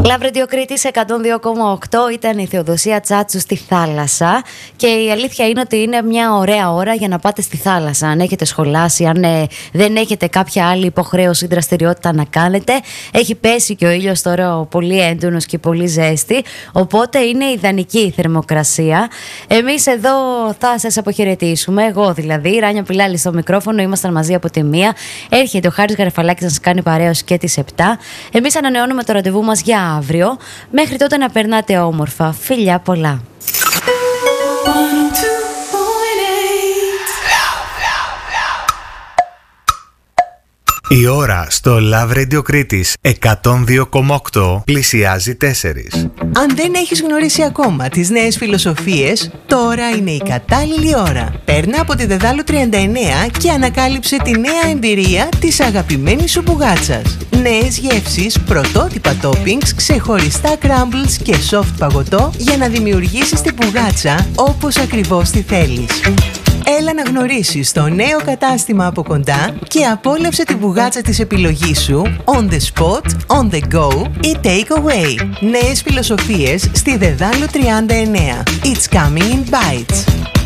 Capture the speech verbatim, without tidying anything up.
Λαβ Radio Κρήτης εκατόν δύο κόμμα οκτώ ήταν η Θεοδοσία Τσάτσου στη θάλασσα και η αλήθεια είναι ότι είναι μια ωραία ώρα για να πάτε στη θάλασσα. Αν έχετε σχολάσει, αν ε, δεν έχετε κάποια άλλη υποχρέωση ή δραστηριότητα να κάνετε. Έχει πέσει και ο ήλιος τώρα πολύ έντονος και πολύ ζέστη, οπότε είναι ιδανική η θερμοκρασία. Εμείς εδώ θα σας αποχαιρετήσουμε, εγώ δηλαδή, Ράνια Πιλάλη στο μικρόφωνο, ήμασταν μαζί από τη μία. Έρχεται ο Χάρης Γαρεφαλάκης να σας κάνει παρέα και τις επτά. Εμείς ανανεώνουμε το ραντεβού μας για αύριο. Μέχρι τότε να περνάτε όμορφα. Φιλιά πολλά. Η ώρα στο Love Radio Κρήτης εκατόν δύο κόμμα οκτώ πλησιάζει τέσσερις. Αν δεν έχεις γνωρίσει ακόμα τις νέες φιλοσοφίες, τώρα είναι η κατάλληλη ώρα. Παίρνα από τη Δεδάλου τριάντα εννέα και ανακάλυψε τη νέα εμπειρία της αγαπημένης σου μπουγάτσας. Νέες γεύσεις, πρωτότυπα toppings, ξεχωριστά crumbles και soft παγωτό για να δημιουργήσεις την μπουγάτσα όπως ακριβώς τη θέλεις. Έλα να γνωρίσεις το νέο κατάστημα από κοντά και απόλαυσε την μπουγάτσα της επιλογής σου on the spot, on the go ή take away. Νέες φιλοσοφίες στη Δεδάλου τριάντα εννέα. It's coming in bites.